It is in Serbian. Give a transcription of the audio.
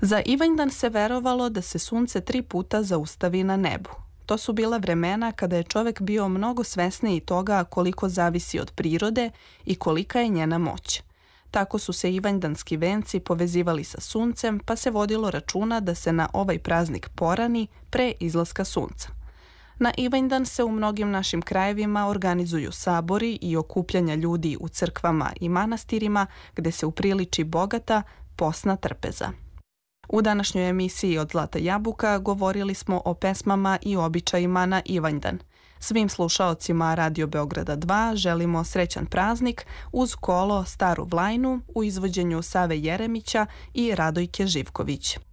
Za Ivanjdan se verovalo da se sunce 3 puta zaustavi na nebu. To su bila vremena kada je čovek bio mnogo svesniji toga koliko zavisi od prirode i kolika je njena moć. Tako su se ivanjdanski venci povezivali sa suncem, pa se vodilo računa da se na ovaj praznik porani pre izlaska sunca. Na Ivanjdan se u mnogim našim krajevima organizuju sabori i okupljanja ljudi u crkvama i manastirima gde se upriliči bogata posna trpeza. U današnjoj emisiji Od Zlata jabuka govorili smo o pesmama i običajima na Ivanjdan. Svim slušaocima Radio Beograda 2 želimo srećan praznik uz kolo Staru Vlajnu u izvođenju Save Jeremića i Radojke Živković.